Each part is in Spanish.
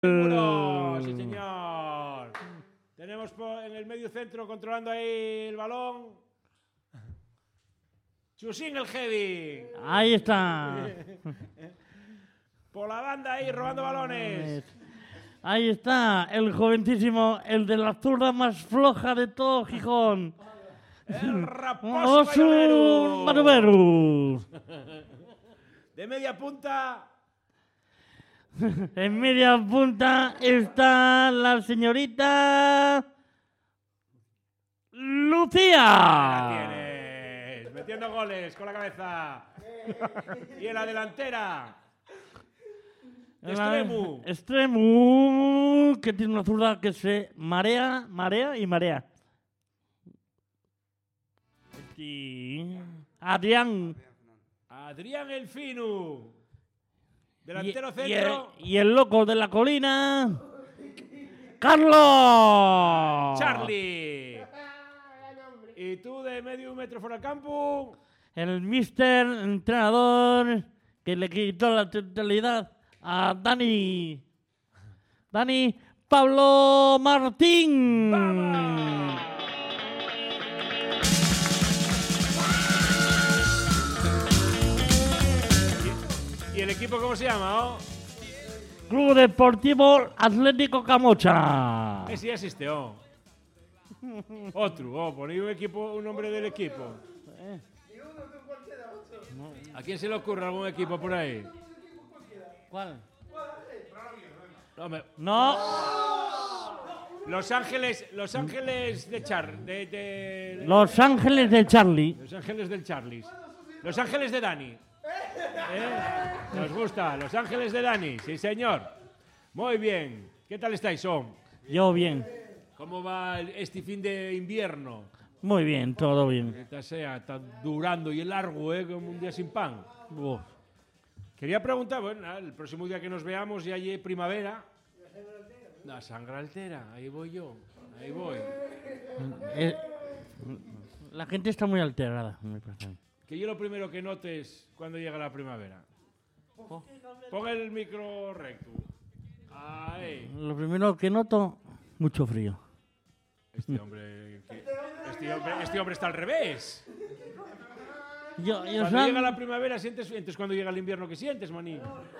Muro, sí señor. Tenemos en el medio centro controlando ahí el balón. Chusín el heavy. Ahí está. Por la banda ahí robando balones. Ahí está el jovencísimo, el de la zurda más floja de todo Gijón. El Raposo Osu Maruberu. De media punta. En media punta está la señorita Lucía. La tienes. Metiendo goles con la cabeza. Y en la delantera. Extremo. Extremo, que tiene una zurda que se marea y marea. Sí. Adrián el Finu. Delantero centro. Y el loco de la colina, Carlos. Charlie. Y tú de medio metro fuera del campo. El mister entrenador que le quitó la titularidad a Dani Pablo Martín. ¡Vamos! ¿Y el equipo cómo se llama? Oh? Club Deportivo Atlético Camocha. Ese ya existe, oh. Otro, ponéis un nombre del equipo. ¿A quién se le ocurre algún equipo por ahí? ¿Cuál? No. Los Ángeles de Los Ángeles de Charlie. Los Ángeles del Charlie. Los Ángeles de Dani. Nos gusta, Los Ángeles de Dani, sí señor. Muy bien. ¿Qué tal estáis, Yo bien. ¿Cómo va este fin de invierno? Muy bien, todo bien. Está durando y largo, como un día sin pan. Uf. Quería preguntar, bueno, el próximo día que nos veamos ya hay primavera. La sangre altera, ahí voy yo, ahí voy. La gente está muy alterada, me parece. Que yo lo primero que notes cuando llega la primavera. Pon el micro recto. Ahí. Lo primero que noto, mucho frío. Este hombre está al revés. Cuando llega la primavera sientes cuando llega el invierno que sientes, maní.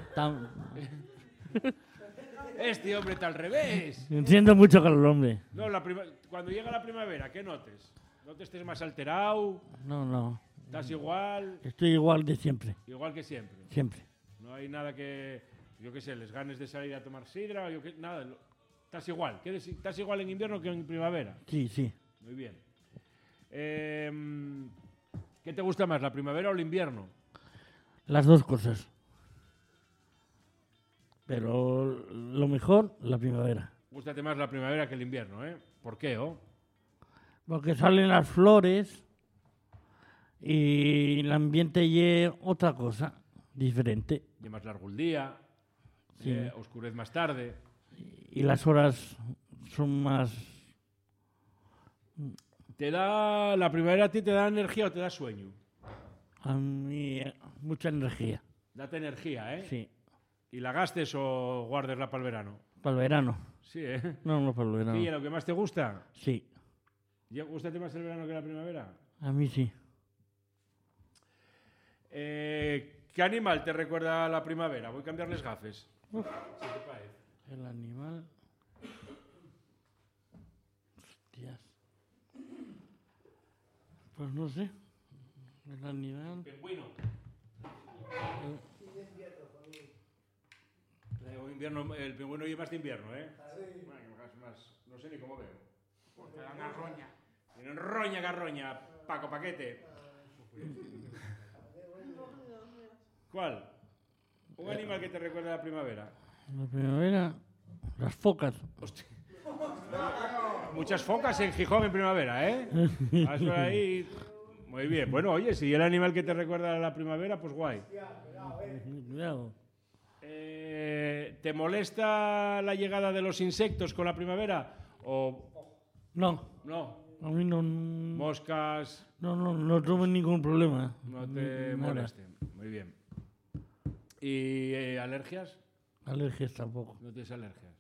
Este hombre está al revés. Siento mucho calor, hombre. No, cuando llega la primavera, ¿qué notes? ¿No te estés más alterado? No. ¿Estás igual? Estoy igual de siempre. Igual que siempre. Siempre. No hay nada que, yo qué sé, les ganes de salir a tomar sidra, nada. Estás igual. ¿Estás igual en invierno que en primavera? Sí. Muy bien. ¿Qué te gusta más, la primavera o el invierno? Las dos cosas. Pero lo mejor, la primavera. Gústate más la primavera que el invierno, ¿eh? ¿Por qué, Porque salen las flores y el ambiente es otra cosa, diferente. Y más largo el día, Sí. Oscurece más tarde. Y las horas son más... ¿La primavera a ti te da energía o te da sueño? A mí, mucha energía. Date energía, ¿eh? Sí. ¿Y la gastes o guardesla para el verano? Para el verano. Sí, ¿eh? No para el verano. ¿Y lo que más te gusta? Sí. ¿Gústate más el verano que la primavera? A mí sí. ¿Qué animal te recuerda a la primavera? Voy a cambiarles gafes. El animal... Hostias. Pues no sé. El animal... Pingüino. El pingüino lleva más de invierno, ¿eh? Sí. Más, no sé ni cómo veo. Porque dan garroña. Tienen roña, garroña, Paco Paquete. ¿Cuál? Un animal que te recuerda a la primavera. La primavera... Las focas. Hostia. Muchas focas en Gijón en primavera, ¿eh? Vas por ahí... Muy bien. Bueno, oye, si el animal que te recuerda a la primavera, pues guay. Cuidado. ¿Te molesta la llegada de los insectos con la primavera? ¿O No. no? A mí no... Moscas... No tuve ningún problema. No te Nada. molesten. Muy bien. ¿Y alergias? Alergias tampoco. No tienes alergias.